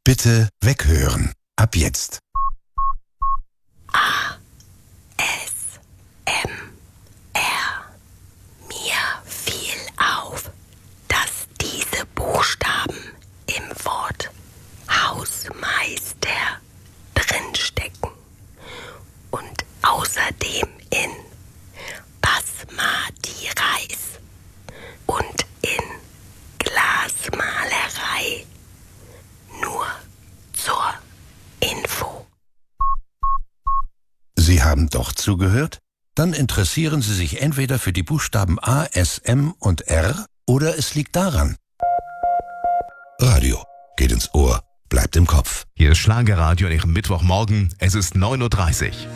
Bitte weghören. Ab jetzt. ASMR. Mir fiel auf, dass diese Buchstaben im Wort Hausmeister drinstecken und außerdem in Basmati Reis und in Glasmalerei. Nur zur Info. Sie haben doch zugehört? Dann interessieren Sie sich entweder für die Buchstaben A, S, M und R oder es liegt daran. Radio geht ins Ohr, bleibt im Kopf. Hier ist Schlagerradio an Ihrem Mittwochmorgen. Es ist 9:30 Uhr.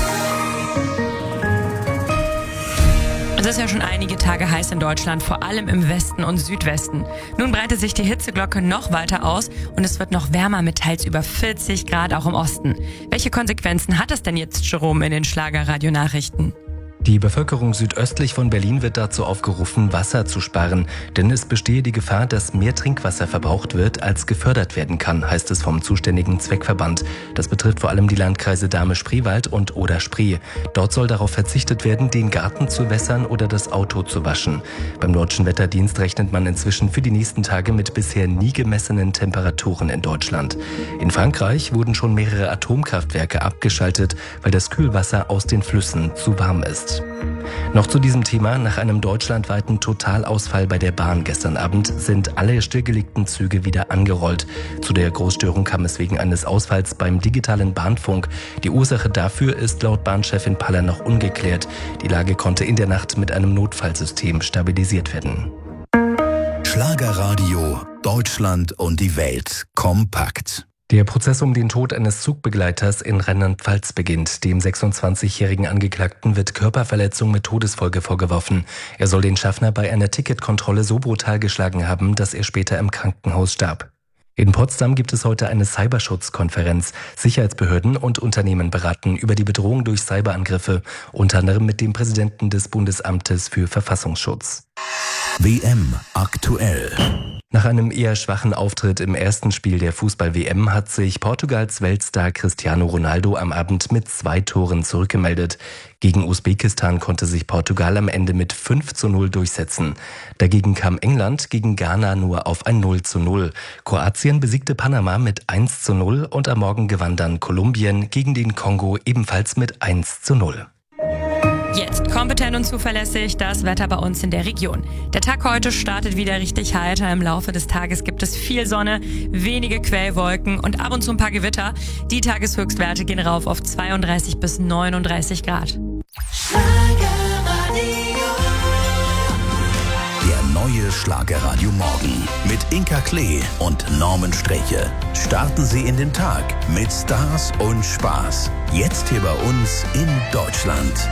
Es ist ja schon einige Tage heiß in Deutschland, vor allem im Westen und Südwesten. Nun breitet sich die Hitzeglocke noch weiter aus und es wird noch wärmer mit teils über 40 Grad auch im Osten. Welche Konsequenzen hat es denn jetzt, Jerome, in den Schlagerradio-Nachrichten? Die Bevölkerung südöstlich von Berlin wird dazu aufgerufen, Wasser zu sparen, denn es bestehe die Gefahr, dass mehr Trinkwasser verbraucht wird, als gefördert werden kann, heißt es vom zuständigen Zweckverband. Das betrifft vor allem die Landkreise Dahme-Spreewald und Oder-Spree. Dort soll darauf verzichtet werden, den Garten zu wässern oder das Auto zu waschen. Beim Deutschen Wetterdienst rechnet man inzwischen für die nächsten Tage mit bisher nie gemessenen Temperaturen in Deutschland. In Frankreich wurden schon mehrere Atomkraftwerke abgeschaltet, weil das Kühlwasser aus den Flüssen zu warm ist. Noch zu diesem Thema: Nach einem deutschlandweiten Totalausfall bei der Bahn gestern Abend sind alle stillgelegten Züge wieder angerollt. Zu der Großstörung kam es wegen eines Ausfalls beim digitalen Bahnfunk. Die Ursache dafür ist laut Bahnchefin Paller noch ungeklärt. Die Lage konnte in der Nacht mit einem Notfallsystem stabilisiert werden. Schlagerradio, Deutschland und die Welt kompakt. Der Prozess um den Tod eines Zugbegleiters in Rheinland-Pfalz beginnt. Dem 26-jährigen Angeklagten wird Körperverletzung mit Todesfolge vorgeworfen. Er soll den Schaffner bei einer Ticketkontrolle so brutal geschlagen haben, dass er später im Krankenhaus starb. In Potsdam gibt es heute eine Cyberschutzkonferenz. Sicherheitsbehörden und Unternehmen beraten über die Bedrohung durch Cyberangriffe, unter anderem mit dem Präsidenten des Bundesamtes für Verfassungsschutz. WM aktuell. Nach einem eher schwachen Auftritt im ersten Spiel der Fußball-WM hat sich Portugals Weltstar Cristiano Ronaldo am Abend mit 2 Toren zurückgemeldet. Gegen Usbekistan konnte sich Portugal am Ende mit 5:0 durchsetzen. Dagegen kam England gegen Ghana nur auf ein 0:0. Kroatien besiegte Panama mit 1:0 und am Morgen gewann dann Kolumbien gegen den Kongo ebenfalls mit 1:0. Jetzt kompetent und zuverlässig das Wetter bei uns in der Region. Der Tag heute startet wieder richtig heiter. Im Laufe des Tages gibt es viel Sonne, wenige Quellwolken und ab und zu ein paar Gewitter. Die Tageshöchstwerte gehen rauf auf 32 bis 39 Grad. Der neue Schlagerradio Morgen mit Inka Klee und Norman Streche. Starten Sie in den Tag mit Stars und Spaß. Jetzt hier bei uns in Deutschland.